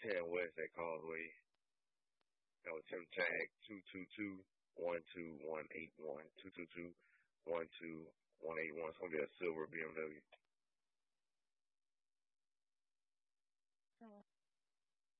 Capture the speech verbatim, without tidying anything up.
ten West at Causeway. That was Tim Tag, two two two, one two one eight one, two two two, one two one eight one. It's going to be a silver B M W.